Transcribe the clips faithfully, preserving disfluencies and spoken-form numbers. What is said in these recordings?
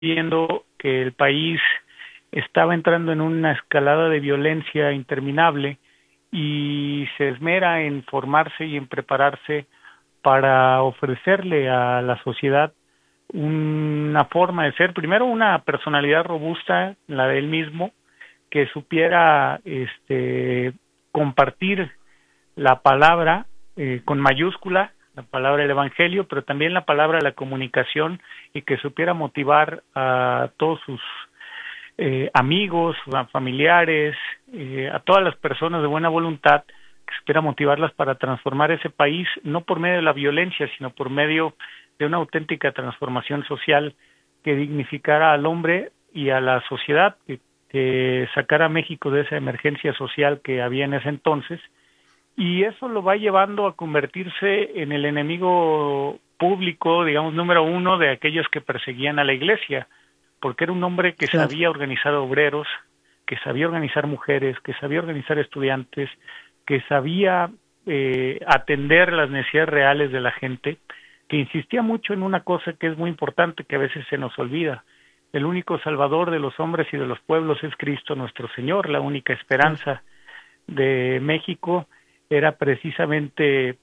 viendo que el país estaba entrando en una escalada de violencia interminable y se esmera en formarse y en prepararse para ofrecerle a la sociedad una forma de ser, primero una personalidad robusta, la de él mismo, que supiera este compartir la palabra eh, con mayúscula, la palabra del evangelio, pero también la palabra de la comunicación, y que supiera motivar a todos sus eh, amigos, a familiares, eh, a todas las personas de buena voluntad, que supiera motivarlas para transformar ese país, no por medio de la violencia, sino por medio de una auténtica transformación social que dignificara al hombre y a la sociedad, que, que sacara a México de esa emergencia social que había en ese entonces, y eso lo va llevando a convertirse en el enemigo público, digamos, número uno de aquellos que perseguían a la iglesia, porque era un hombre que Claro. sabía organizar obreros, que sabía organizar mujeres, que sabía organizar estudiantes, que sabía eh, atender las necesidades reales de la gente, que insistía mucho en una cosa que es muy importante, que a veces se nos olvida: el único salvador de los hombres y de los pueblos es Cristo nuestro Señor. La única esperanza de México era precisamente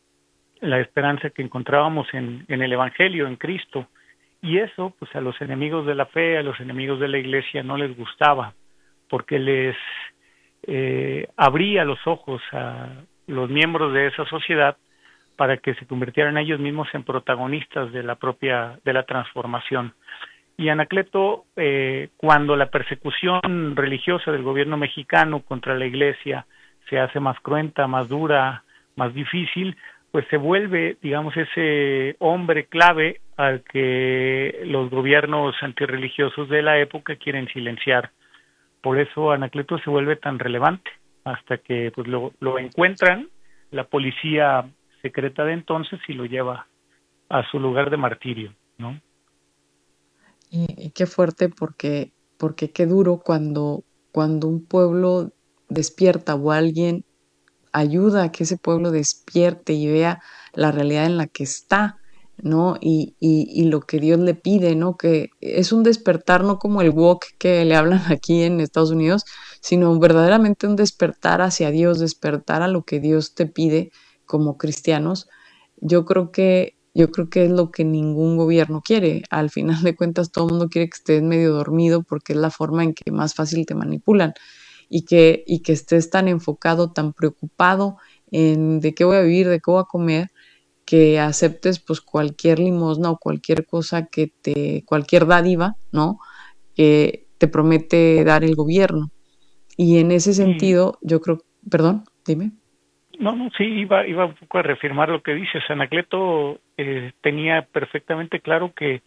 la esperanza que encontrábamos en, en el Evangelio, en Cristo, y eso pues a los enemigos de la fe, a los enemigos de la iglesia no les gustaba, porque les eh, abría los ojos a los miembros de esa sociedad para que se convirtieran ellos mismos en protagonistas de la propia, de la transformación. Y Anacleto, eh, cuando la persecución religiosa del gobierno mexicano contra la iglesia se hace más cruenta, más dura, más difícil, pues se vuelve, digamos, ese hombre clave al que los gobiernos antirreligiosos de la época quieren silenciar. Por eso Anacleto se vuelve tan relevante, hasta que pues lo, lo encuentran la policía secreta de entonces y lo lleva a su lugar de martirio, ¿no? Y, y qué fuerte, porque, porque qué duro cuando, cuando un pueblo despierta o alguien ayuda a que ese pueblo despierte y vea la realidad en la que está, ¿no? Y, y, y lo que Dios le pide, ¿no? Que es un despertar, no como el wok que le hablan aquí en Estados Unidos, sino verdaderamente un despertar hacia Dios, despertar a lo que Dios te pide como cristianos. Yo creo que yo creo que es lo que ningún gobierno quiere. Al final de cuentas, todo el mundo quiere que estés medio dormido porque es la forma en que más fácil te manipulan. Y que, y que estés tan enfocado, tan preocupado en de qué voy a vivir, de qué voy a comer, que aceptes pues cualquier limosna o cualquier cosa que te, cualquier dádiva, ¿no? Que te promete dar el gobierno. Y en ese Y sentido, yo creo, perdón, dime. no, no, sí, iba, iba un poco a reafirmar lo que dices. Anacleto eh, tenía perfectamente claro que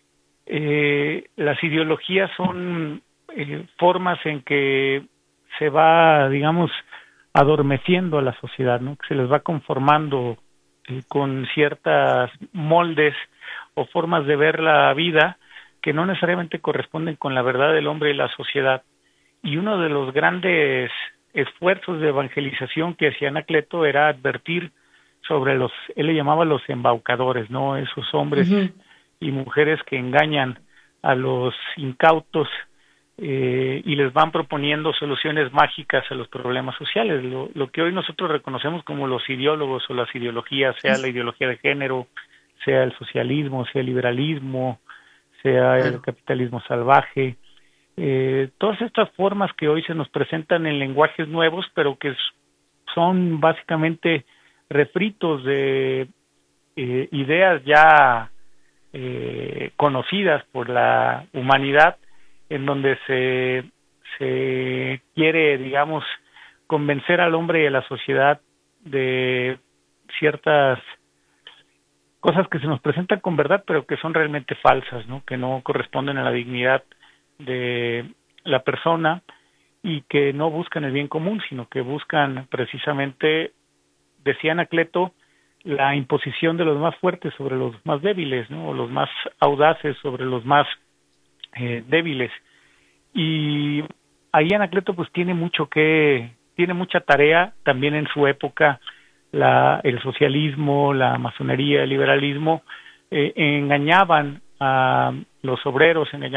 eh, las ideologías son eh, formas en que se va, digamos, adormeciendo a la sociedad, ¿no? Que se les va conformando eh, con ciertas moldes o formas de ver la vida que no necesariamente corresponden con la verdad del hombre y la sociedad. Y uno de los grandes esfuerzos de evangelización que hacía Anacleto era advertir sobre los, él le llamaba los embaucadores, ¿no? Esos hombres Uh-huh. y mujeres que engañan a los incautos eh, y les van proponiendo soluciones mágicas a los problemas sociales, lo, lo que hoy nosotros reconocemos como los ideólogos o las ideologías, sea la ideología de género, sea el socialismo, sea el liberalismo, sea el Claro. capitalismo salvaje, eh, todas estas formas que hoy se nos presentan en lenguajes nuevos, pero que son básicamente refritos de eh, ideas ya eh, conocidas por la humanidad, en donde se, se quiere, digamos, convencer al hombre y a la sociedad de ciertas cosas que se nos presentan con verdad, pero que son realmente falsas, ¿no? Que no corresponden a la dignidad de la persona y que no buscan el bien común, sino que buscan precisamente, decía Anacleto, la imposición de los más fuertes sobre los más débiles, ¿no? O los más audaces sobre los más eh, débiles. Y ahí Anacleto pues tiene mucho que, tiene mucha tarea. También en su época la, el socialismo, la masonería, el liberalismo eh, engañaban a los obreros en el